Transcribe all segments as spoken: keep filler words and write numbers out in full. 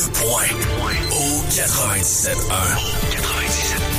Point. Au quatre-vingt-dix-sept un. quatre-vingt-dix-sept un.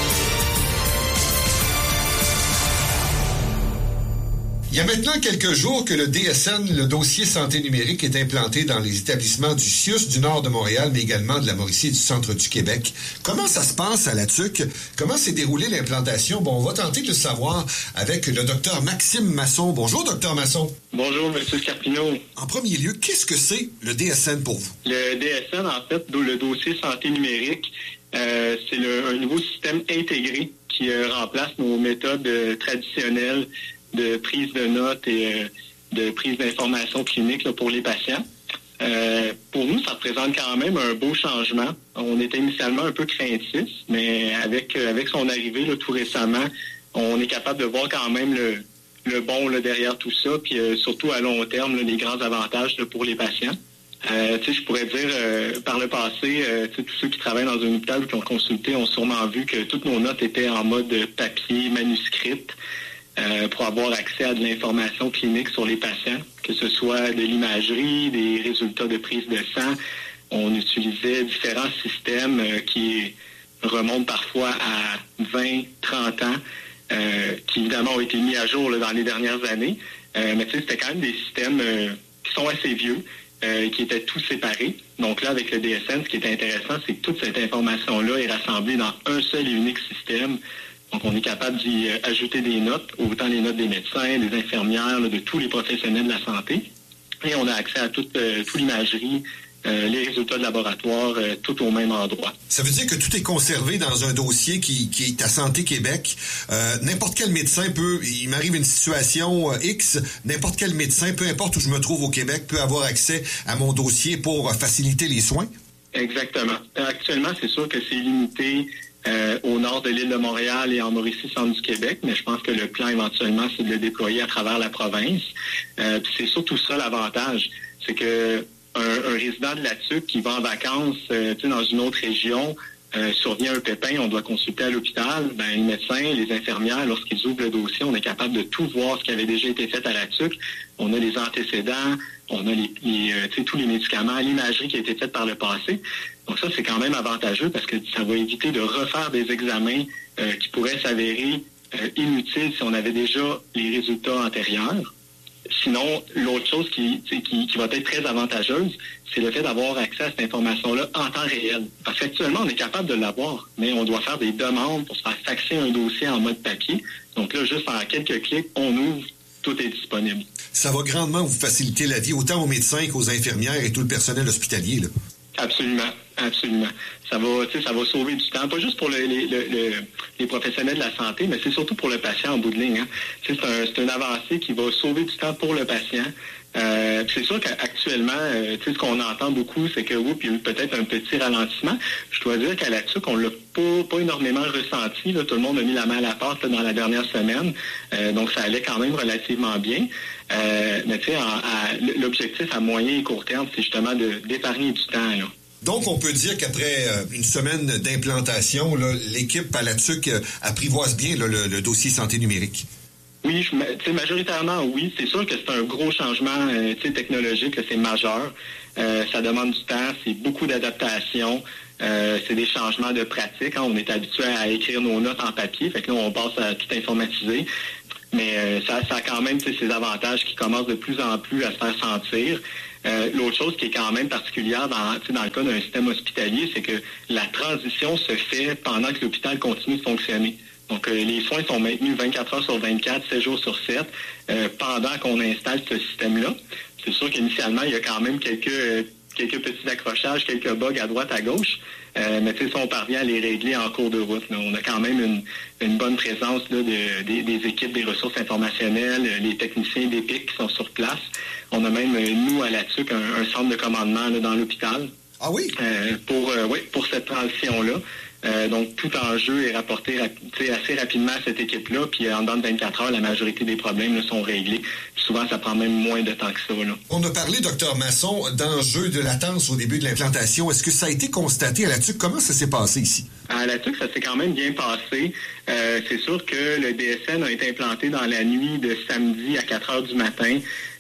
Il y a maintenant quelques jours que le D S N, le dossier santé numérique, est implanté dans les établissements du C I U S du nord de Montréal, mais également de la Mauricie et du centre du Québec. Comment ça se passe à la T U C? Comment s'est déroulée l'implantation? Bon, on va tenter de le savoir avec le docteur Maxime Masson. Bonjour, docteur Masson. Bonjour, M. Scarpino. En premier lieu, qu'est-ce que c'est le D S N pour vous? Le D S N, en fait, le dossier santé numérique, euh, c'est le, un nouveau système intégré qui euh, remplace nos méthodes euh, traditionnelles de prise de notes et euh, de prise d'informations cliniques là, pour les patients. Euh, pour nous, ça représente quand même un beau changement. On était initialement un peu craintifs, mais avec euh, avec son arrivée là, tout récemment, on est capable de voir quand même le, le bon là, derrière tout ça, puis euh, surtout à long terme, là, les grands avantages là, pour les patients. Euh, tu sais, je pourrais dire, euh, par le passé, euh, tu sais, tous ceux qui travaillent dans un hôpital ou qui ont consulté ont sûrement vu que toutes nos notes étaient en mode papier, manuscrite. Euh, pour avoir accès à de l'information clinique sur les patients, que ce soit de l'imagerie, des résultats de prise de sang. On utilisait différents systèmes euh, qui remontent parfois à vingt, trente ans, euh, qui évidemment ont été mis à jour là, dans les dernières années. Euh, mais tu sais, c'était quand même des systèmes euh, qui sont assez vieux, euh, qui étaient tous séparés. Donc là, avec le D S N, ce qui est intéressant, c'est que toute cette information-là est rassemblée dans un seul et unique système. Donc, on est capable d'y euh, ajouter des notes, autant les notes des médecins, des infirmières, là, de tous les professionnels de la santé. Et on a accès à toute, euh, toute l'imagerie, euh, les résultats de laboratoire, euh, tout au même endroit. Ça veut dire que tout est conservé dans un dossier qui, qui est à Santé Québec. Euh, n'importe quel médecin peut, il m'arrive une situation euh, X, n'importe quel médecin, peu importe où je me trouve au Québec, peut avoir accès à mon dossier pour euh, faciliter les soins? Exactement. Actuellement, c'est sûr que c'est limité Euh, au nord de l'île de Montréal et en Mauricie, centre du Québec, mais je pense que le plan éventuellement, c'est de le déployer à travers la province. Euh, puis c'est surtout ça l'avantage, c'est que un, un résident de la T U C qui va en vacances euh, dans une autre région, euh, survient un pépin, on doit consulter à l'hôpital, ben les médecins, les infirmières, lorsqu'ils ouvrent le dossier, on est capable de tout voir ce qui avait déjà été fait à la T U C. On a les antécédents, on a les, les euh, tous les médicaments, l'imagerie qui a été faite par le passé. Donc ça, c'est quand même avantageux parce que ça va éviter de refaire des examens euh, qui pourraient s'avérer euh, inutiles si on avait déjà les résultats antérieurs. Sinon, l'autre chose qui, qui, qui va être très avantageuse, c'est le fait d'avoir accès à cette information-là en temps réel. Parce qu'actuellement, on est capable de l'avoir, mais on doit faire des demandes pour se faire faxer un dossier en mode papier. Donc là, juste en quelques clics, on ouvre, tout est disponible. Ça va grandement vous faciliter la vie, autant aux médecins qu'aux infirmières et tout le personnel hospitalier, là. Absolument, absolument. Ça va, tu sais, ça va sauver du temps, pas juste pour le, les, le, le, les professionnels de la santé, mais c'est surtout pour le patient en bout de ligne. Hein. Tu sais, c'est un, c'est une avancée qui va sauver du temps pour le patient. Euh, c'est sûr qu'actuellement, euh, tu sais, ce qu'on entend beaucoup, c'est que oui, puis il y a eu peut-être un petit ralentissement. Je dois dire qu'à la T U C, on l'a pas, pas énormément ressenti. Là. Tout le monde a mis la main à la porte là, dans la dernière semaine. Euh, donc, ça allait quand même relativement bien. Euh, mais tu sais, l'objectif à moyen et court terme, c'est justement de, d'épargner du temps, là. Donc, on peut dire qu'après euh, une semaine d'implantation, là, l'équipe à la T U C euh, apprivoise bien là, le, le dossier santé numérique. Oui, tu sais, majoritairement, oui. C'est sûr que c'est un gros changement euh, technologique, là, c'est majeur. Euh, ça demande du temps, c'est beaucoup d'adaptation. Euh, c'est des changements de pratique. Hein. On est habitué à écrire nos notes en papier, fait que là, on passe à tout informatiser. Mais euh, ça, ça a quand même ses avantages qui commencent de plus en plus à se faire sentir. Euh, l'autre chose qui est quand même particulière dans, dans le cas d'un système hospitalier, c'est que la transition se fait pendant que l'hôpital continue de fonctionner. Donc, euh, les soins sont maintenus vingt-quatre heures sur vingt-quatre, sept jours sur sept, euh, pendant qu'on installe ce système-là. C'est sûr qu'initialement, il y a quand même quelques, euh, quelques petits accrochages, quelques bugs à droite, à gauche. Euh, mais tu sais, si on parvient à les régler en cours de route, là, on a quand même une, une bonne présence là, de, des, des équipes des ressources informationnelles, les techniciens des P I C qui sont sur place. On a même, nous, à la T U C, un, un centre de commandement là, dans l'hôpital. Ah oui? Euh, pour, euh, oui, pour cette transition-là. Euh, donc, tout enjeu est rapporté rapi- assez rapidement à cette équipe-là, puis en dedans de vingt-quatre heures, la majorité des problèmes là, sont réglés. Puis souvent, ça prend même moins de temps que ça. Là. On a parlé, docteur Masson, d'enjeu de latence au début de l'implantation. Est-ce que ça a été constaté à la T U C? Comment ça s'est passé ici? À la T U C, ça s'est quand même bien passé. Euh, c'est sûr que le D S N a été implanté dans la nuit de samedi à quatre heures du matin.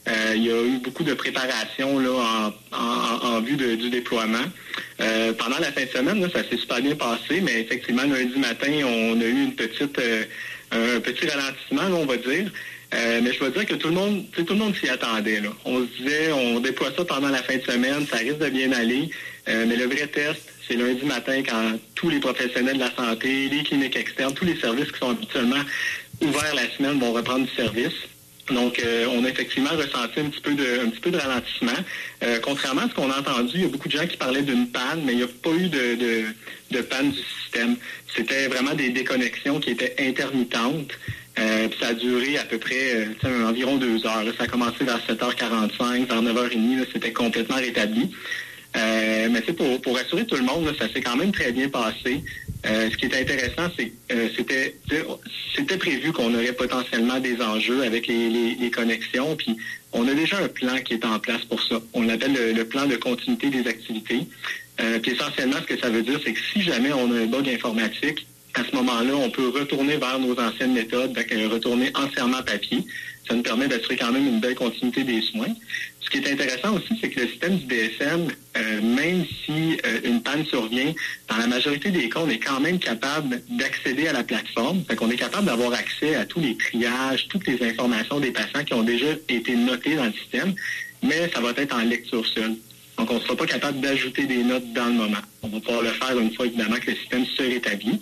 Euh, il y a eu beaucoup de préparation là, en, en, en vue de, du déploiement. Euh, pendant la fin de semaine, là, ça s'est super bien passé, mais effectivement, lundi matin, on a eu une petite, euh, un petit ralentissement, là, on va dire. Euh, mais je veux dire que tout le monde, tout le monde s'y attendait. Là. On se disait, on déploie ça pendant la fin de semaine, ça risque de bien aller. Euh, mais le vrai test, c'est lundi matin quand tous les professionnels de la santé, les cliniques externes, tous les services qui sont habituellement ouverts la semaine vont reprendre du service. Donc, euh, on a effectivement ressenti un petit peu de, un petit peu de ralentissement. Euh, contrairement à ce qu'on a entendu, il y a beaucoup de gens qui parlaient d'une panne, mais il n'y a pas eu de, de, de panne du système. C'était vraiment des déconnexions qui étaient intermittentes. Euh, puis ça a duré à peu près euh, environ deux heures. Là. Ça a commencé vers sept heures quarante-cinq, vers neuf heures trente, là, c'était complètement rétabli. Euh, mais c'est pour, pour rassurer tout le monde, là, ça s'est quand même très bien passé. Euh, ce qui est intéressant, c'est que euh, c'était, c'était prévu qu'on aurait potentiellement des enjeux avec les, les, les connexions. Puis on a déjà un plan qui est en place pour ça. On l'appelle le, le plan de continuité des activités. Euh, puis essentiellement, ce que ça veut dire, c'est que si jamais on a un bug informatique, à ce moment-là, on peut retourner vers nos anciennes méthodes, donc retourner entièrement papier. Ça nous permet d'assurer quand même une belle continuité des soins. Ce qui est intéressant aussi, c'est que le système du D S M, euh, même si euh, une panne survient, dans la majorité des cas, on est quand même capable d'accéder à la plateforme. Fait qu'on est capable d'avoir accès à tous les triages, toutes les informations des patients qui ont déjà été notées dans le système, mais ça va être en lecture seule. Donc, on ne sera pas capable d'ajouter des notes dans le moment. On va pouvoir le faire une fois, évidemment, que le système se rétablit.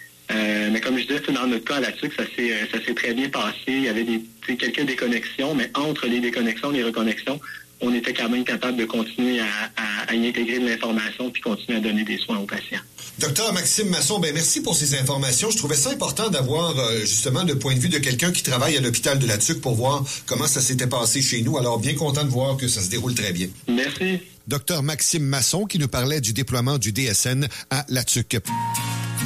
Euh, mais comme je disais, dans notre cas à la T U C, ça s'est, ça s'est très bien passé. Il y avait des, quelques déconnexions, mais entre les déconnexions et les reconnexions, on était quand même capable de continuer à, à, à y intégrer de l'information puis continuer à donner des soins aux patients. Docteur Maxime Masson, ben merci pour ces informations. Je trouvais ça important d'avoir euh, justement le point de vue de quelqu'un qui travaille à l'hôpital de la T U C pour voir comment ça s'était passé chez nous. Alors, bien content de voir que ça se déroule très bien. Merci. Docteur Maxime Masson qui nous parlait du déploiement du D S N à la T U C.